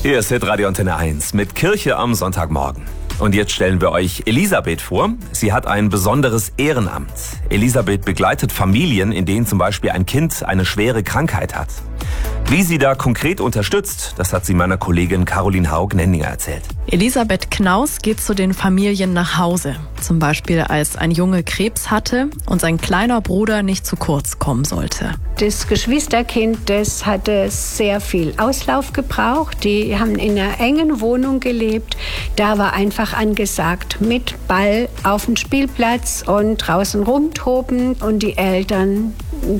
Hier ist Hitradio Antenne 1 mit Kirche am Sonntagmorgen. Und jetzt stellen wir euch Elisabeth vor. Sie hat ein besonderes Ehrenamt. Elisabeth begleitet Familien, in denen zum Beispiel ein Kind eine schwere Krankheit hat. Wie sie da konkret unterstützt, das hat sie meiner Kollegin Caroline Haug-Nenninger erzählt. Elisabeth Knaus geht zu den Familien nach Hause. Zum Beispiel, als ein Junge Krebs hatte und sein kleiner Bruder nicht zu kurz kommen sollte. Das Geschwisterkind, das hatte sehr viel Auslauf gebraucht. Die haben in einer engen Wohnung gelebt. Da war einfach angesagt, mit Ball auf den Spielplatz und draußen rumtoben. Und die Eltern,